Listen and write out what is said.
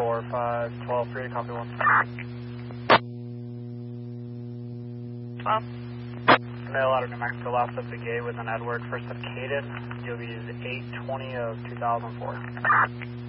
4, 5, 12, 3, copy 1. 12. Mail out of New Mexico, last up the gate with an Edward, first up Caden. DOB is 820 of 2004.